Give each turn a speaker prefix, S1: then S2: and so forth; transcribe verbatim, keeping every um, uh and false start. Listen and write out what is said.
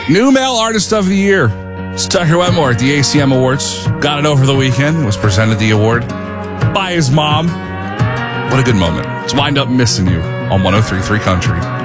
S1: New Male Artist of the Year. It's Tucker Wetmore at the A C M Awards. Got it over the weekend. Was presented the award by his mom. What a good moment. Let's wind up missing you on one oh three point three Country.